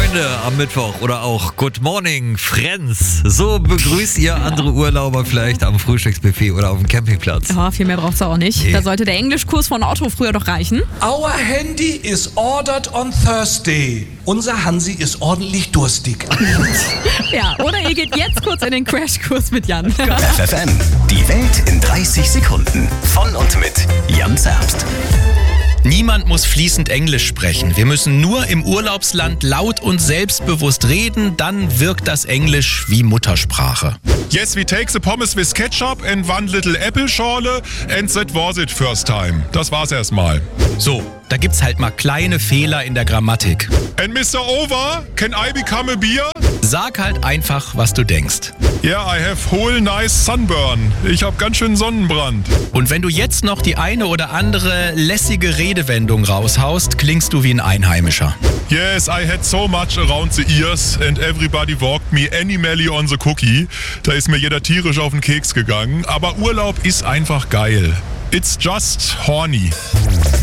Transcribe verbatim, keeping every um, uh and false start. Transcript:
Freunde am Mittwoch oder auch Good Morning Friends. So begrüßt ihr andere Urlauber vielleicht am Frühstücksbuffet oder auf dem Campingplatz. Ja, viel mehr braucht's auch nicht. Nee. Da sollte der Englischkurs von Otto früher doch reichen. Our Handy is ordered on Thursday. Unser Hansi ist ordentlich durstig. Ja, oder ihr geht jetzt kurz in den Crashkurs mit Jan. F F M, die Welt in dreißig Sekunden. Von und mit Jan Zerbst. Niemand muss fließend Englisch sprechen. Wir müssen nur im Urlaubsland laut und selbstbewusst reden, dann wirkt das Englisch wie Muttersprache. Yes, we take the pommes with ketchup and one little apple schorle and that was it first time. Das war's erstmal. So, da gibt's halt mal kleine Fehler in der Grammatik. And Mister Over, can I become a beer? Sag halt einfach, was du denkst. Yeah, I have whole nice sunburn. Ich hab ganz schön Sonnenbrand. Und wenn du jetzt noch die eine oder andere lässige Redewendung raushaust, klingst du wie ein Einheimischer. Yes, I had so much around the ears and everybody walked me animally on the cookie. Da ist mir jeder tierisch auf den Keks gegangen. Aber Urlaub ist einfach geil. It's just horny.